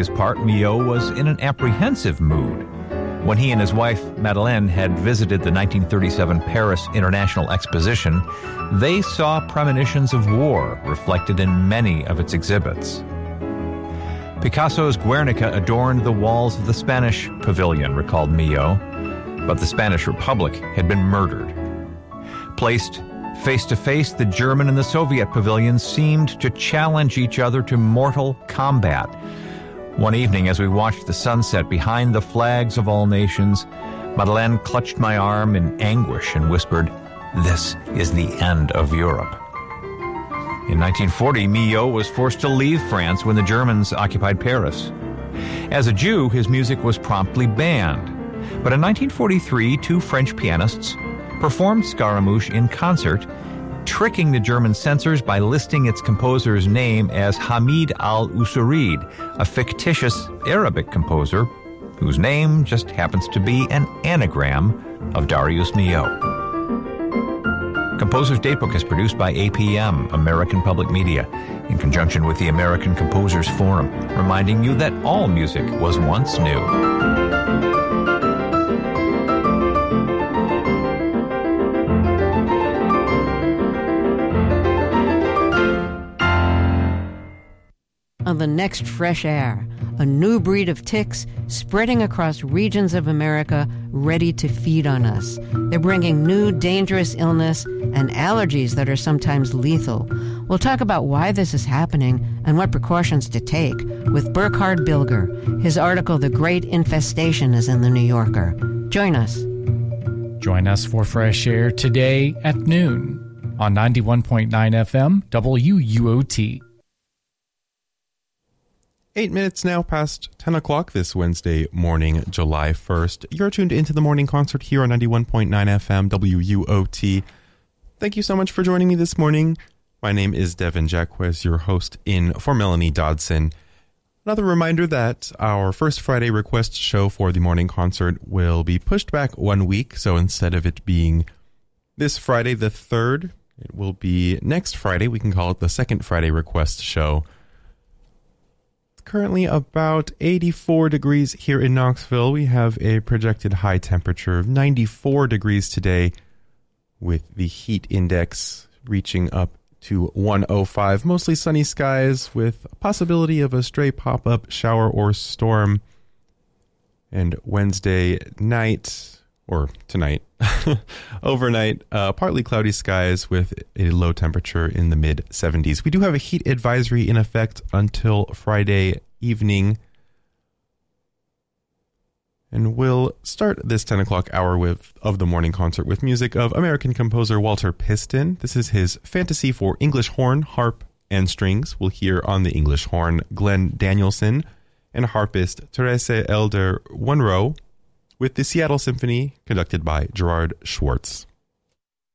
his part, Milhaud was in an apprehensive mood. When he and his wife, Madeleine, had visited the 1937 Paris International Exposition, they saw premonitions of war reflected in many of its exhibits. Picasso's Guernica adorned the walls of the Spanish pavilion, recalled Milhaud, but the Spanish Republic had been murdered. Placed face to face, the German and the Soviet pavilions seemed to challenge each other to mortal combat. One evening, as we watched the sunset behind the flags of all nations, Madeleine clutched my arm in anguish and whispered, "This is the end of Europe." In 1940, Milhaud was forced to leave France when the Germans occupied Paris. As a Jew, his music was promptly banned. But in 1943, two French pianists performed Scaramouche in concert, tricking the German censors by listing its composer's name as Hamid al-Usourid, a fictitious Arabic composer whose name just happens to be an anagram of Darius Milhaud. Composer's Datebook is produced by APM, American Public Media, in conjunction with the American Composers Forum, reminding you that all music was once new. On the next Fresh Air, a new breed of ticks spreading across regions of America ready to feed on us. They're bringing new dangerous illness and allergies that are sometimes lethal. We'll talk about why this is happening and what precautions to take with Burkhard Bilger. His article, The Great Infestation, is in The New Yorker. Join us. Join us for Fresh Air today at noon on 91.9 FM WUOT. 8 minutes now past 10 o'clock this Wednesday morning, July 1st. You're tuned into the morning concert here on 91.9 FM WUOT. Thank you so much for joining me this morning. My name is Devin Jacquez, your host in for Melanie Dodson. Another reminder that our first Friday request show for the morning concert will be pushed back 1 week. So instead of it being this Friday, the 3rd, it will be next Friday. We can call it the second Friday request show. Currently about 84 degrees here in Knoxville. We have a projected high temperature of 94 degrees today, with the heat index reaching up to 105. Mostly sunny skies with a possibility of a stray pop-up shower or storm. And Wednesday night, or tonight, overnight, partly cloudy skies with a low temperature in the mid-70s. We do have a heat advisory in effect until Friday evening. And we'll start this 10 o'clock hour of the morning concert with music of American composer Walter Piston. This is his fantasy for English horn, harp, and strings. We'll hear on the English horn Glenn Danielson and harpist Therese Elder Wunrow, with the Seattle Symphony conducted by Gerard Schwartz.